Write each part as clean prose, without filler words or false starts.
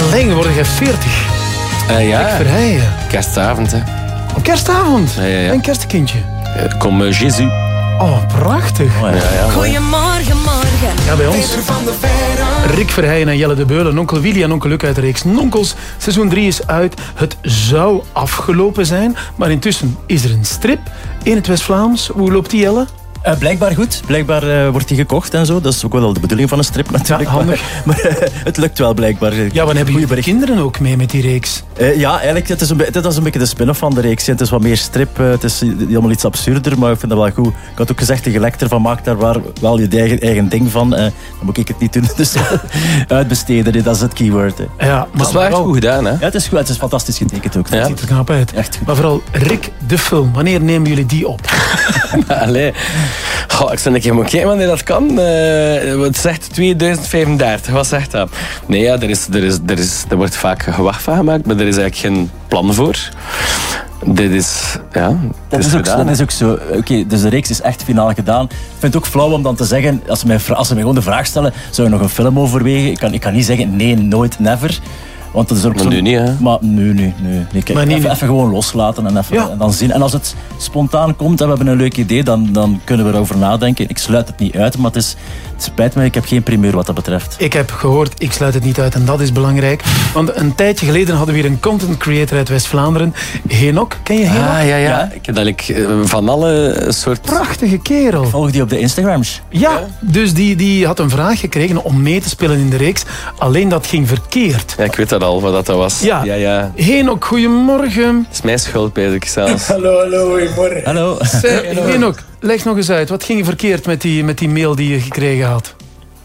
Alleen word je 40. Ja. Rick Verheijen. Kerstavond, hè. Op kerstavond. Ja. Een kerstkindje. Kom Jésus. Oh, prachtig. Goedemorgen, morgen. Ja, bij ons. Rick Verheijen en Jelle de Beulen, onkel Willy en onkel Luc uit de reeks Nonkels. Seizoen 3 is uit. Het zou afgelopen zijn, maar intussen is er een strip in het West-Vlaams. Hoe loopt die, Jelle? Blijkbaar goed. Blijkbaar wordt die gekocht en zo. Dat is ook wel de bedoeling van een strip natuurlijk. Ja, handig. Maar het lukt wel blijkbaar. Ja, maar hebben jullie kinderen ook mee met die reeks? Ja, eigenlijk, het is een beetje de spin-off van de reeks. Het is wat meer strip, het is helemaal iets absurder, maar ik vind dat wel goed. Ik had ook gezegd tegen Lecter van maak daar wel je eigen ding van. Dan moet ik het niet doen, dus uitbesteden, dat is het keyword. Hè. Ja, maar Dat is wel echt goed gedaan, hè? Ja, het is goed, het is fantastisch getekend ook. Het ziet er knap uit. Echt goed. Maar vooral Rick, de film. Wanneer nemen jullie die op? Allee. Goh, ik zou een keer moeten kijken wanneer dat kan. Het zegt 2035. Wat zegt dat? Nee, ja, er wordt vaak gewacht van gemaakt, maar er is eigenlijk geen plan voor. Dit is... Ja, Dat is ook zo. Oké, dus de reeks is echt finaal gedaan. Ik vind het ook flauw om dan te zeggen, als ze mij gewoon de vraag stellen, zou je nog een film overwegen? Ik kan niet zeggen, nee, nooit, never. Want dat is ook maar nu niet, hè? Maar nu. Kijk, Maar even gewoon loslaten en dan zien. En als het spontaan komt en we hebben een leuk idee, dan kunnen we erover nadenken. Ik sluit het niet uit, maar het spijt me, ik heb geen primeur wat dat betreft. Ik heb gehoord, ik sluit het niet uit en dat is belangrijk. Want een tijdje geleden hadden we hier een content creator uit West-Vlaanderen. Henok, ken je Henok? Ja. Ik heb eigenlijk van alle soort... Prachtige kerel. Volg die op de Instagrams? Ja, dus die had een vraag gekregen om mee te spelen in de reeks. Alleen dat ging verkeerd. Ja, ik weet dat al, wat dat was. Ja. Henok, goedemorgen. Het is mijn schuld, weet ik zelfs. Hallo, goedemorgen. Hallo. Henok, leg nog eens uit. Wat ging er verkeerd met die mail die je gekregen had?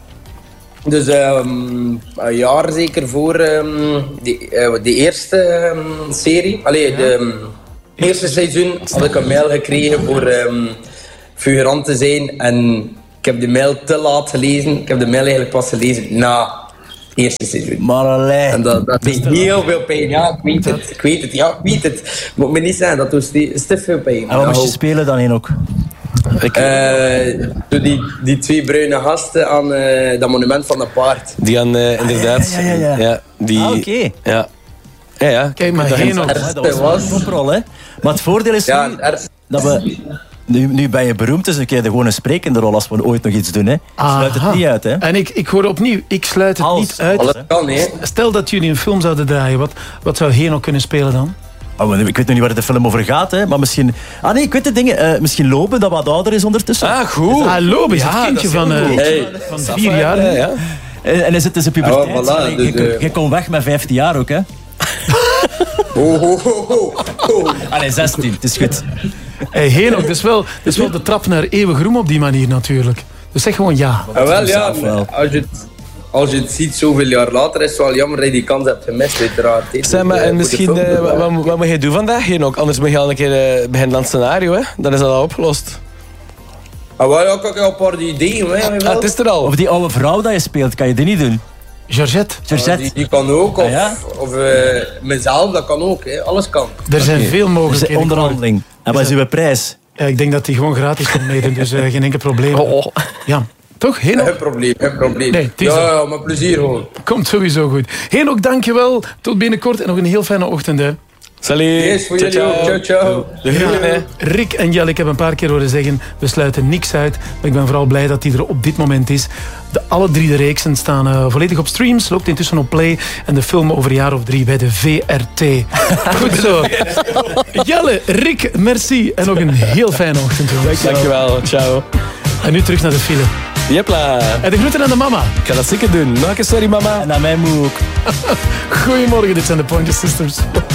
Dus een jaar zeker voor de eerste serie. Allee, de eerste seizoen had ik een mail gekregen voor figurant te zijn. En ik heb de mail te laat gelezen. Ik heb de mail eigenlijk pas gelezen na het eerste seizoen. Maar alleen. En dat is heel veel pijn. Ja, ik weet het. Ja, ik weet het. Moet me niet zeggen, dat doet stief veel pijn. En wat moest je spelen dan in ook? Die twee bruine gasten aan dat monument van dat paard. Die aan, inderdaad... Ja. Die, oké. Ja. Kijk maar, Henok. Dat was een toprol, hè? Maar het voordeel is dat we... Nu ben je beroemd, dus dan kun je gewoon een sprekende rol als we ooit nog iets doen. Hè. Sluit het niet uit. Hè. En ik hoor opnieuw, ik sluit het niet uit. Alles kan, hè. Stel dat jullie een film zouden draaien, wat zou Henok kunnen spelen dan? Oh, ik weet nog niet waar de film over gaat, hè, maar misschien... nee, ik weet de dingen. Misschien Loben, dat wat ouder is ondertussen. Ah, goed. Loben is het kindje van 4 jaar. Ja. En hij zit in zijn puberteit. voilà, dus, je komt weg met 15 jaar ook, hè? Allee, 16, het is goed. Hey, Henok, dat is wel de trap naar eeuwig roem op die manier natuurlijk. Dus zeg gewoon ja. Als je het ziet zoveel jaar later, is het wel jammer dat je die kans hebt gemist, uiteraard. Zeg maar, en misschien, wat moet je doen vandaag hier nog? Anders moet je al een keer beginnen aan het scenario, hè? Dan is dat al opgelost. Ja, ik heb al een paar ideeën. Het is er al. Of die oude vrouw dat je speelt, kan je die niet doen? Georgette. Die kan ook, ja? of mezelf, dat kan ook. Hè. Alles kan. Er zijn veel mogelijkheden. Onderhandeling. En wat is uw prijs? Ja, ik denk dat die gewoon gratis komt meedoen, dus geen enkel probleem. Ja, toch, Henok? Geen probleem. Nee, ja, met plezier gewoon. Komt sowieso goed. Henok, dankjewel. Tot binnenkort en nog een heel fijne ochtend. Hè. Salut. Yes, voor jullie ook. Ciao. De groeten, hè. Rick en Jelle, ik heb een paar keer horen zeggen, we sluiten niks uit. Maar ik ben vooral blij dat die er op dit moment is. Alle 3 de reeksen staan volledig op streams. Loopt intussen op Play. En de film over een jaar of 3 bij de VRT. Goed zo. Jelle, Rick, merci. En nog een heel fijne ochtend. Dankjewel. Ciao. En nu terug naar de file. Jepla. En de groeten aan de mama. Ik ga dat zeker doen. Nog een sorry, mama. En aan mij moet ook. Goedemorgen, dit zijn de Pointer Sisters.